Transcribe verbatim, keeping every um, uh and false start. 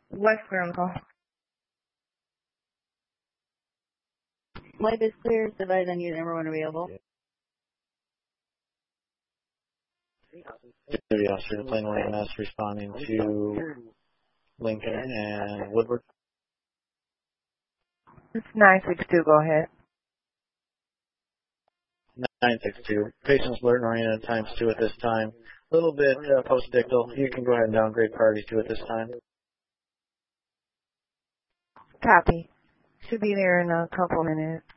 West clear on the call. Light is clear, divide on unit number one available. Duty officer to plane one A M S responding to Lincoln and Woodward. It's nine six two, go ahead. nine six two. Patients alert and oriented times two at this time. A little bit uh, post-dictal. You can go ahead and downgrade priority two at this time. Copy. Should be there in a couple minutes.